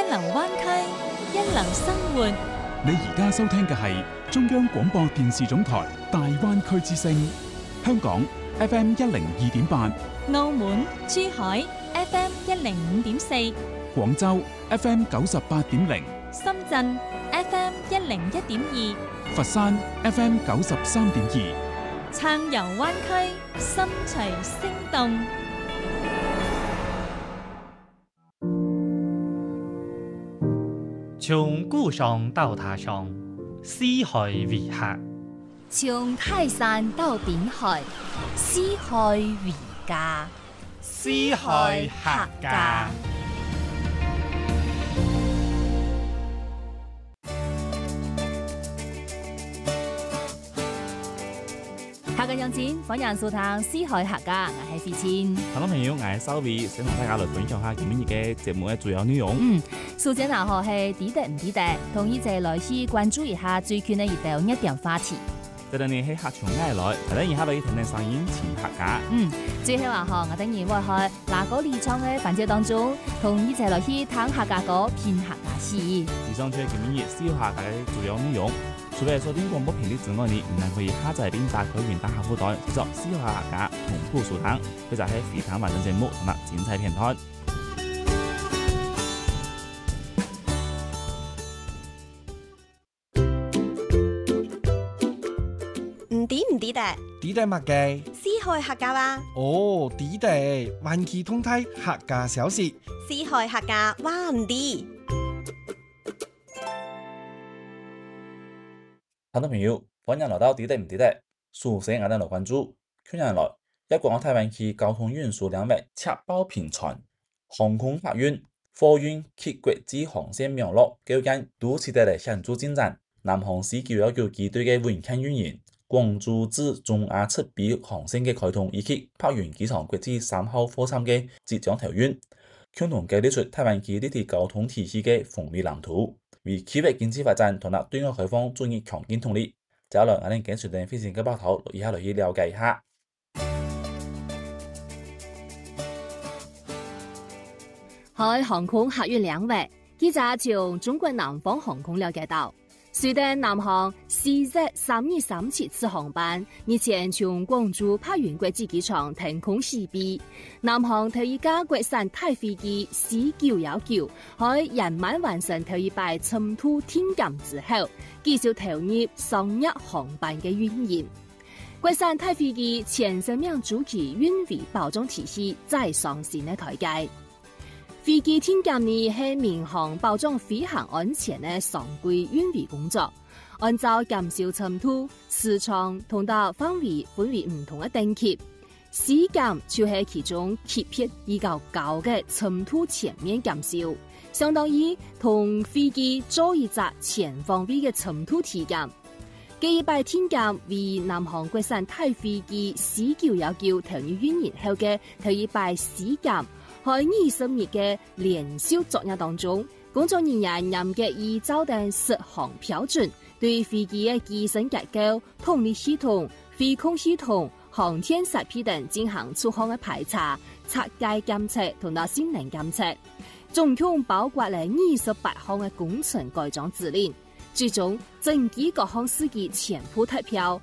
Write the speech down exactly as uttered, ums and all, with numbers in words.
流灣區，一流生活。 你而家收聽嘅係中央廣播電視總台大灣區之聲，香港 F M 一零二點八， 澳門、珠海 F M 一零五點四， 廣州 F M 九十八點零， 深圳 F M 一零一點二， 佛山 F M 九十三點二。 暢遊灣區，心隨聲動。 從故鄉到他鄉，四海為客； 從泰山到濱海，四海為家。 四海客家。 客家養錢，歡迎收聽四海客家，我係費千。 聽眾朋友，我係收尾，想同大家來分享下今日嘅節目嘅主要內容。 嗯，首先啊，何係抵得唔抵得，同一齊來去關注一下最近嘅一條熱點話題。 這兩年喺客場嗌來，係等一下來聽聽聲音前客家。 嗯，最後啊，嗬，我等然會去哪個理廠嘅環節當中，同一齊來去聽客家歌，編客家詩。 以上就係今日四海客家嘅主要內容。除咗收聽廣播頻率之外，你唔能可以下載並打開雲端客戶端，製作四海客家同步收聽，佢就係非常完整節目同埋精彩片段。 唔抵唔抵得？ 抵得乜嘅？ 四海客家話。 哦，抵得，環期通體客家小事。 四海客家話唔抵。 聽眾朋友，歡迎來到抵得唔抵得，首先我哋來關注，去年來一國兩台灣區交通運輸領域赤爆頻傳，航空客運、貨運及國際航線網絡究竟都取得了顯著進展。南航 C 九一九機隊嘅穩健運營，廣州至中亞赤壁航線嘅開通，以及柏雲機場國際三號貨站嘅即將投運，共同建立出台灣區立體交通體系嘅豐美藍圖。為區域經濟發展同埋對外開放注入強勁動力。接下來我哋跟隨定飛線嘅報道，以下來去了解一下。 喺航空客運領域，記者從中國南方航空了解到，隨着南航 C Z 三二三七次航班日前從廣州柏雲國際機場停空起飛，南航頭一架國產大飛機 C 九一九喺圓滿完成頭一擺塵土天檢之後，繼續投入上日航班嘅運營。國產大飛機前生命主機運維保障體系再上新嘅台階。飛機天檢呢係民航保障飛行安全嘅常規運維工作，按照減少塵土、磁場同到範圍分為唔同嘅等級。C 減就係其中級別比較高嘅塵土全面減少，相當於同飛機做一隻全方位嘅塵土體檢。第一擺天檢為南航國產大飛機 C 九一九投入運營後嘅頭一擺 C 檢。喺二十日嘅連續作業當中，工作人員嚴格依照定適航標準，對飛機嘅機身結構、動力系統、飛控系統、航天設備等進行出航嘅排查、測計監測同埋性能監測，總共包括了二十八項嘅工程改裝指令。最終整機各項司機全部達標，